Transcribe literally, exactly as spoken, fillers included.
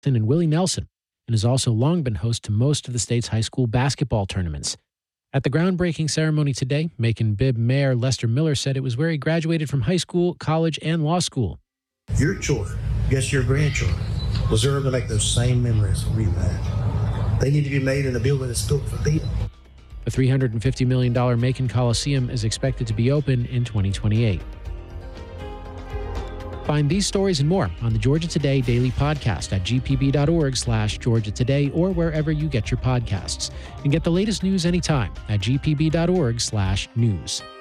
and Willie Nelson, and has also long been host to most of the state's high school basketball tournaments. At the groundbreaking ceremony today, Macon Bibb Mayor Lester Miller said it was where he graduated from high school, college, and law school. Your children, guess your grandchildren, deserve to make those same memories we've had. They need to be made in a building that's built for them. The three hundred fifty million dollars Macon Coliseum is expected to be open in twenty twenty-eight. Find these stories and more on the Georgia Today Daily Podcast at gpb.org slash Georgia Today or wherever you get your podcasts. And get the latest news anytime at gpb.org slash news.